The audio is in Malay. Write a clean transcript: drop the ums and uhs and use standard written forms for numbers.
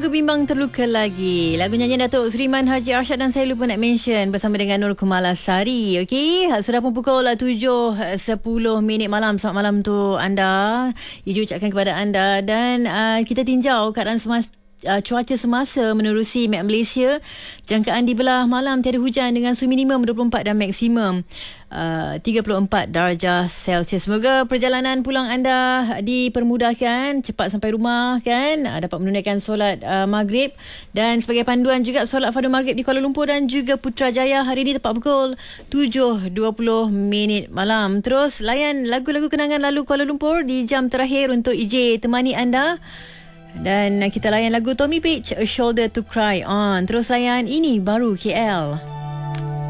lagu Bimbang Terluka Lagi. Lagu nyanyian Datuk Suriman Haji Arsyad dan saya lupa nak mention bersama dengan Nur Kumalasari. Okey, sudah pun pukul 7.10 malam. Selamat malam tu anda. Iju ucapkan kepada anda dan kita tinjau keadaan cuaca semasa menerusi map Malaysia. Jangkaan di belah malam tiada hujan dengan suhu minimum 24 dan maksimum 34 darjah Celsius. Semoga perjalanan pulang anda dipermudahkan, cepat sampai rumah kan, dapat menunaikan solat maghrib. Dan sebagai panduan juga, solat fardu maghrib di Kuala Lumpur dan juga Putrajaya hari ini tepat pukul 7.20 malam. Terus layan lagu-lagu kenangan lalu Kuala Lumpur di jam terakhir untuk EJ temani anda. Dan kita layan lagu Tommy Page, A Shoulder to Cry On. Terus layan Ini Baru KL.